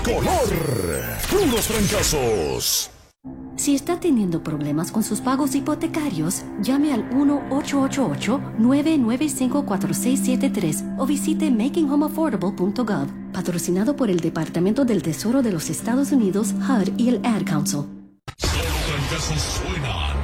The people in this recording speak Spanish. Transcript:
color. Puros trancazos. Si está teniendo problemas con sus pagos hipotecarios, llame al 1-888-995-4673 o visite makinghomeaffordable.gov, patrocinado por el Departamento del Tesoro de los Estados Unidos, HUD y el Ad Council. Solo trancazos suenan.